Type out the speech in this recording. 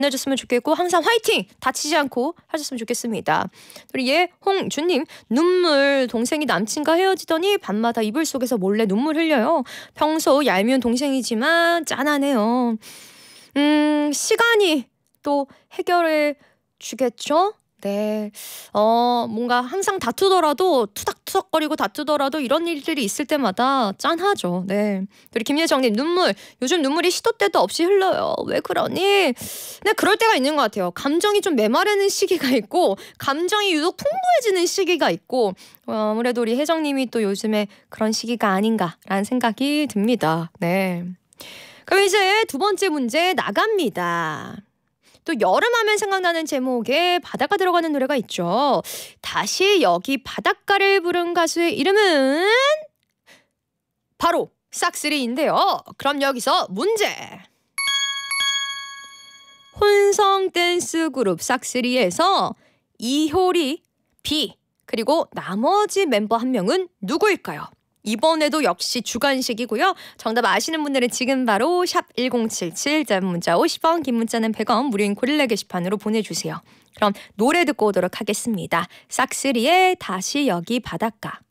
해줬으면 좋겠고 항상 화이팅! 다치지 않고 하셨으면 좋겠습니다. 우리 홍준님, 눈물. 동생이 남친과 헤어지더니 밤마다 이불 속에서 몰래 눈물 흘려요. 평소 얄미운 동생이지만 짠하네요. 시간이 또 해결해 주겠죠? 네. 뭔가 항상 다투더라도 투닥투닥거리고 다투더라도 이런 일들이 있을 때마다 짠하죠. 네. 우리 김예정님, 눈물. 요즘 눈물이 시도 때도 없이 흘러요. 왜 그러니? 네, 그럴 때가 있는 것 같아요. 감정이 좀 메마르는 시기가 있고 감정이 유독 풍부해지는 시기가 있고 아무래도 우리 혜정님이 또 요즘에 그런 시기가 아닌가라는 생각이 듭니다. 네. 그럼 이제 두 번째 문제 나갑니다. 또 여름하면 생각나는 제목에 바다가 들어가는 노래가 있죠. 다시 여기 바닷가를 부른 가수의 이름은 바로 싹쓰리인데요. 그럼 여기서 문제. 혼성 댄스 그룹 싹쓰리에서 이효리, 비 그리고 나머지 멤버 한 명은 누구일까요? 이번에도 역시 주관식이고요. 정답 아시는 분들은 지금 바로 샵 1077, 짧은 문자 50원, 긴 문자는 100원, 무료인 고릴라 게시판으로 보내주세요. 그럼 노래 듣고 오도록 하겠습니다. 싹쓰리의 다시 여기 바닷가.